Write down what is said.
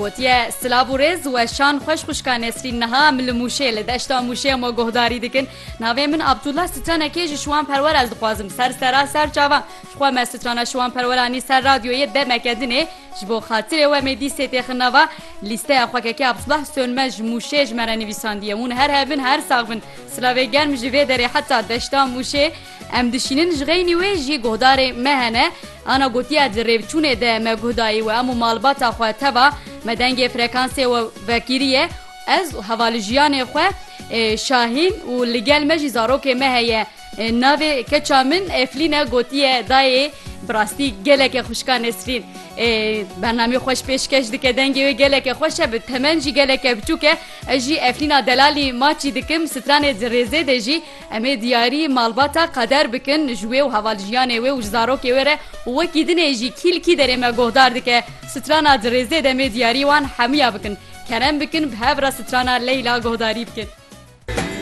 gotiye Silaburez ve şan xoşxuşka Nesrin niha milmuşe li deşta muşe ma gohdarî dikin. Navê min Abdullah Stranekê ji şwan perwer ez dixwazim ser ser çavan. Xwe me strana şwan perweranî ser radyoyê demeke dinê ji bo xatirê we me dîsê têxinava lîsteya xwekekê Abdullah Sönmez ji muşê ji me re nivîsandiye. Hûn her hevin her saxivin. Silavê germ ji vê derê heta deşta muşê em dişînin ji xeynî wê jî gohdarê me hene. Ana gotiya di rêvçûnê de me guhdayî we em û malbata xwe teva me dengê frekansê we vekiriye ez hevalî jiyanê xwe Şahîn û li gel me jî zarokê me heye navê keça min Eflîne gotiye dayê birastî geleke xuşka Nesrîn bernamê xweş pêşkeş dike dengê wê geleke xweş e bi temen jî geleke biçûk e ez jî Eflîna Delalî maçî dikim stranê di rêzê de jî em ê diyarî malbata qeder bikin ji wê û hevalî jiyanê wê û ji zarokê wê re û wekî dinê jî kîlkî derê me gohdar dike strana di rêzê de em ê diyarî wan hemiya bikin kerem bikin bi hevra strana Leyla gohdarî bikin.